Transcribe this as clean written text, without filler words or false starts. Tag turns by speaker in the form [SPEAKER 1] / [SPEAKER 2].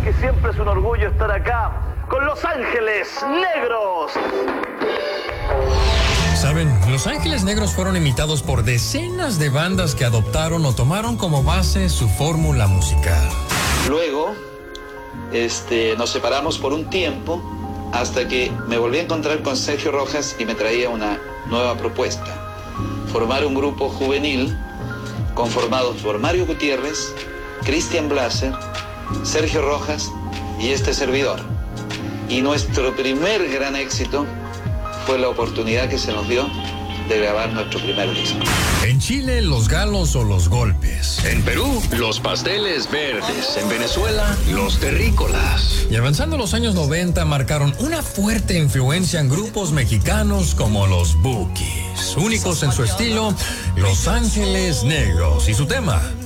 [SPEAKER 1] que siempre es un orgullo estar acá con Los Ángeles Negros.
[SPEAKER 2] Saben, Los Ángeles Negros fueron imitados por decenas de bandas que adoptaron o tomaron como base su fórmula musical.
[SPEAKER 3] Luego, nos separamos por un tiempo hasta que me volví a encontrar con Sergio Rojas y me traía una nueva propuesta. Formar un grupo juvenil conformado por Mario Gutiérrez, Cristian Blaser, Sergio Rojas y este servidor. Y nuestro primer gran éxito fue la oportunidad que se nos dio de grabar nuestro primer disco.
[SPEAKER 2] En Chile, los galos o los golpes.
[SPEAKER 4] En Perú, los pasteles verdes. En Venezuela, los terrícolas.
[SPEAKER 2] Y avanzando los años 90, marcaron una fuerte influencia en grupos mexicanos como los Bukis. Únicos en su estilo, Los Ángeles Negros. Y su tema,